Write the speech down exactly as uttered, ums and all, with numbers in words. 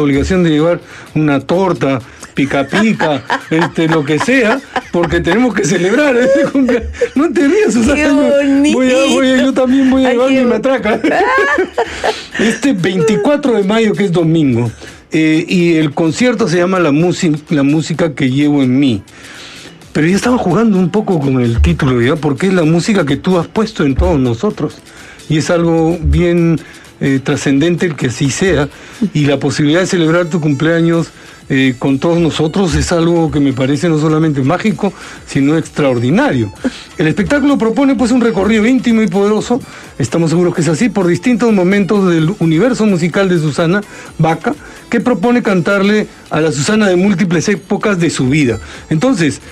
obligación de llevar una torta, pica pica, este, lo que sea, porque tenemos que celebrar ese cumpleaños. No te rías, Susana. Qué bonito. Voy a, voy a, yo también voy a Ay, llevar qué mi bo- matraca. Este veinticuatro de mayo, que es domingo, eh, y el concierto se llama la, música la música que llevo en mí. Pero ya estaba jugando un poco con el título, ¿ya? Porque es la música que tú has puesto en todos nosotros. Y es algo bien eh, trascendente el que así sea. Y la posibilidad de celebrar tu cumpleaños eh, con todos nosotros es algo que me parece no solamente mágico, sino extraordinario. El espectáculo propone pues un recorrido íntimo y poderoso, estamos seguros que es así, por distintos momentos del universo musical de Susana Baca, que propone cantarle a la Susana de múltiples épocas de su vida. Entonces,